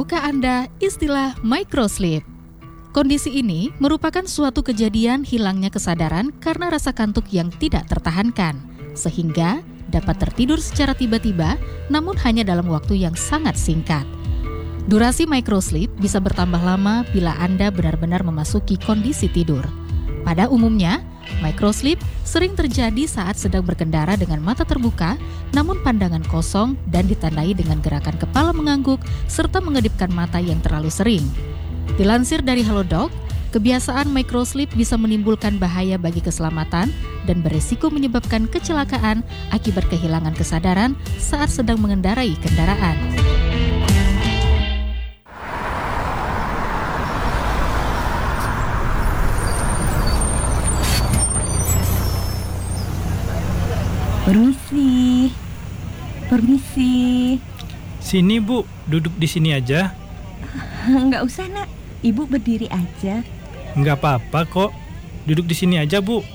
Tahukah Anda istilah microsleep? Kondisi ini merupakan suatu kejadian hilangnya kesadaran karena rasa kantuk yang tidak tertahankan, sehingga dapat tertidur secara tiba-tiba namun hanya dalam waktu yang sangat singkat. Durasi microsleep bisa bertambah lama bila Anda benar-benar memasuki kondisi tidur. Pada umumnya, microsleep sering terjadi saat sedang berkendara dengan mata terbuka, namun pandangan kosong dan ditandai dengan gerakan kepala mengangguk serta mengedipkan mata yang terlalu sering. Dilansir dari Halodoc, kebiasaan microsleep bisa menimbulkan bahaya bagi keselamatan dan beresiko menyebabkan kecelakaan akibat kehilangan kesadaran saat sedang mengendarai kendaraan. Permisi. Sini Bu, duduk di sini aja. Nggak usah nak, Ibu berdiri aja. Nggak apa-apa kok, duduk di sini aja Bu.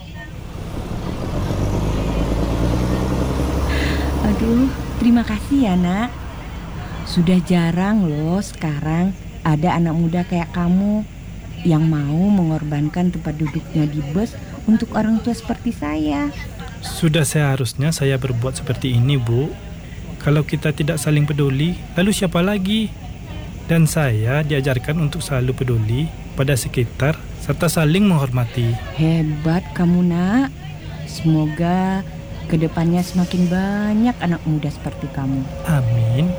Aduh, terima kasih ya nak. Sudah jarang loh sekarang ada anak muda kayak kamu yang mau mengorbankan tempat duduknya di bus untuk orang tua seperti saya. Sudah seharusnya saya berbuat seperti ini Bu. Kalau kita tidak saling peduli, lalu siapa lagi? Dan saya diajarkan untuk selalu peduli pada sekitar serta saling menghormati. Hebat kamu nak. Semoga kedepannya semakin banyak anak muda seperti kamu. Amin.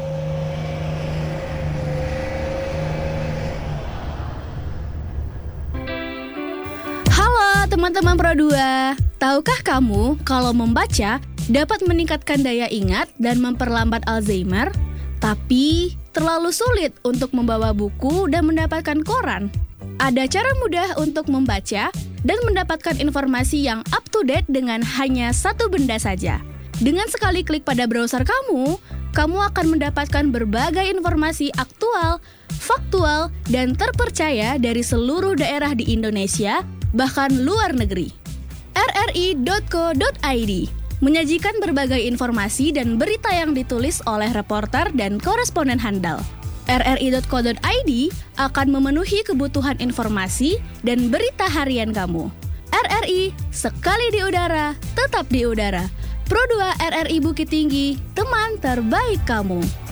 Halo teman-teman Pro 2. Tahukah kamu kalau membaca dapat meningkatkan daya ingat dan memperlambat Alzheimer? Tapi terlalu sulit untuk membawa buku dan mendapatkan koran. Ada cara mudah untuk membaca dan mendapatkan informasi yang up to date dengan hanya satu benda saja. Dengan sekali klik pada browser kamu akan mendapatkan berbagai informasi aktual, faktual, dan terpercaya dari seluruh daerah di Indonesia, bahkan luar negeri. rri.co.id menyajikan berbagai informasi dan berita yang ditulis oleh reporter dan koresponden handal. rri.co.id akan memenuhi kebutuhan informasi dan berita harian kamu. RRI, sekali di udara, tetap di udara. Pro 2 RRI Bukit Tinggi, teman terbaik kamu.